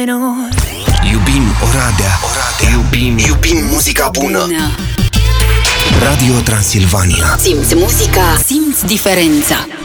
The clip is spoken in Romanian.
minut. Iubim Oradea. Iubim muzica bună. Radio Transilvania. Simți muzica, simți diferența.